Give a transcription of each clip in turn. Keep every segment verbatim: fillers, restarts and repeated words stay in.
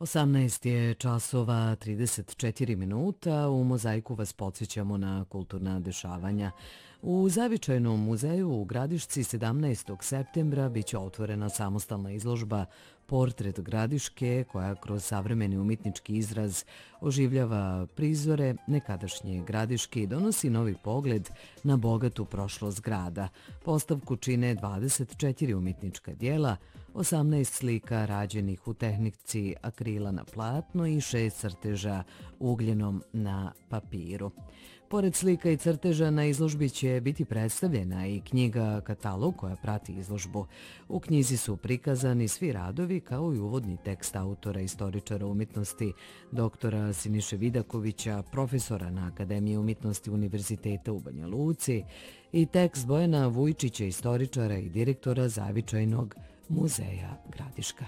osamnaest je časova trideset četiri minuta. U Mozaiku vas podsjećamo na kulturna dešavanja. U Zavičajnom muzeju u Gradišci sedamnaestog septembra biće otvorena samostalna izložba Portret Gradiške, koja kroz savremeni umjetnički izraz oživljava prizore nekadašnje Gradiške i donosi novi pogled na bogatu prošlost grada. Postavku čine dvadeset četiri umjetnička dijela, osamnaest slika rađenih u tehnici akrila na platno i šest crteža ugljenom na papiru. Pored slika i crteža na izložbi će biti predstavljena i knjiga katalog koja prati izložbu. U knjizi su prikazani svi radovi kao i uvodni tekst autora istoričara umjetnosti doktora Siniše Vidakovića, profesora na Akademiji umjetnosti Univerziteta u Banja Luci i tekst Bojana Vujčića, istoričara i direktora Zavičajnog muzeja Gradiška.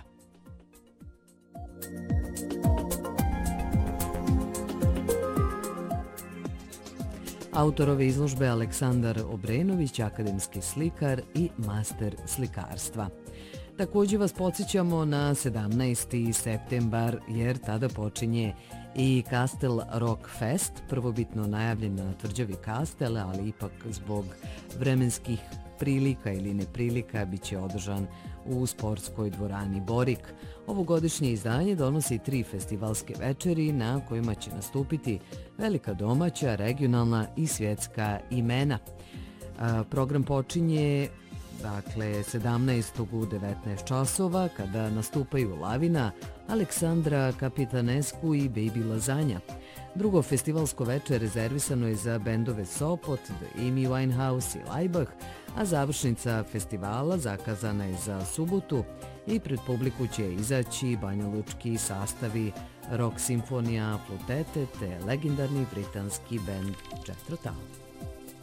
Autor ove izložbe Aleksandar Obrenović, akademski slikar i master slikarstva. Također vas podsjećamo na sedamnaesti septembar jer tada počinje i Kastel Rock Fest, prvobitno najavljen na tvrđavi Kastel, ali ipak zbog vremenskih prilika ili neprilika bit će održan u sportskoj dvorani Borik. Ovogodišnje izdanje donosi tri festivalske večeri na kojima će nastupiti velika domaća, regionalna i svjetska imena. Program počinje dakle sedamnaestog u devetnaest časova kada nastupaju Lavina, Aleksandra Kapitanescu i Baby Lazanja. Drugo festivalsko večer rezervisano je za bendove Sopot, The Amy Winehouse i Laibach, a završnica festivala zakazana je za subotu i pred publiku će izaći banjalučki sastavi Rock Simfonija Flutete te legendarni britanski bend Jethro Tull.